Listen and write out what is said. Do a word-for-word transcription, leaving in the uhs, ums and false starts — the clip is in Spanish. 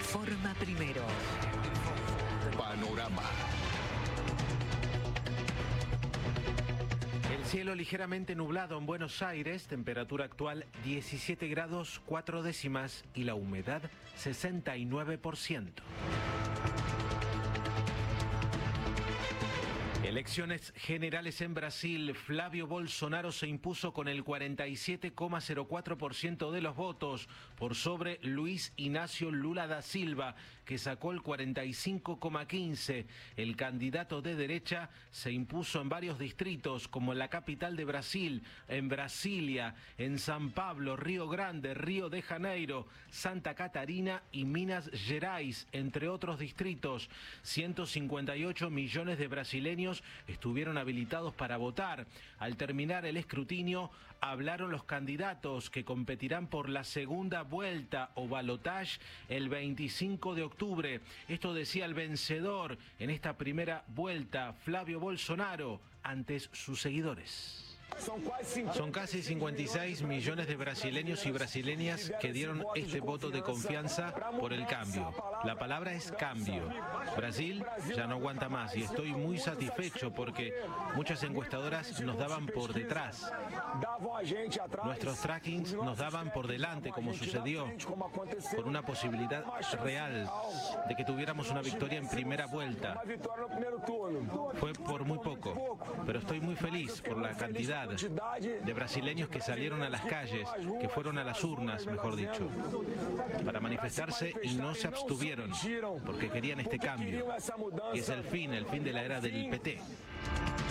Informa primero. Panorama. El cielo ligeramente nublado en Buenos Aires, temperatura actual diecisiete grados cuatro décimas y la humedad sesenta y nueve por ciento. Elecciones generales en Brasil. Flavio Bolsonaro se impuso con el cuarenta y siete coma cero cuatro por ciento de los votos por sobre Luis Ignacio Lula da Silva, que sacó el cuarenta y cinco coma quince por ciento. El candidato de derecha se impuso en varios distritos, como en la capital de Brasil, en Brasilia, en San Pablo, Río Grande, Río de Janeiro, Santa Catarina y Minas Gerais, entre otros distritos. ciento cincuenta y ocho millones de brasileños estuvieron habilitados para votar. Al terminar el escrutinio, hablaron los candidatos que competirán por la segunda vuelta o balotage el veinticinco de octubre. Esto decía el vencedor en esta primera vuelta, Flavio Bolsonaro, ante sus seguidores. Son casi cincuenta y seis millones de brasileños y brasileñas que dieron este voto de confianza por el cambio. La palabra es cambio. Brasil ya no aguanta más y estoy muy satisfecho porque muchas encuestadoras nos daban por detrás. Nuestros trackings nos daban por delante, como sucedió, con una posibilidad real de que tuviéramos una victoria en primera vuelta. Fue por muy poco, pero estoy muy feliz por la cantidad de brasileños que salieron a las calles, que fueron a las urnas, mejor dicho, para manifestarse y no se abstuvieron, porque querían este cambio, y es el fin, el fin de la era del P T.